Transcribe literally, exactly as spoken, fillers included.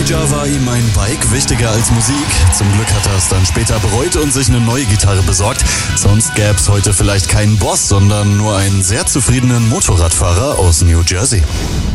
Jahr war ihm ein Bike wichtiger als Musik. Zum Glück hat er es dann später bereut und sich eine neue Gitarre besorgt. Sonst gäbe es heute vielleicht keinen Boss, sondern nur einen sehr zufriedenen Motorradfahrer aus New Jersey.